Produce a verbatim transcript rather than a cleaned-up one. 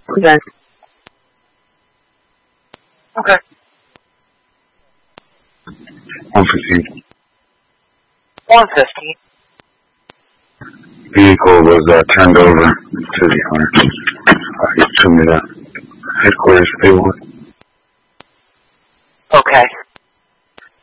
Okay. Okay. one fifteen. one fifteen. Vehicle was uh, turned over to the owner. Uh, he took me to headquarters, they want. Okay.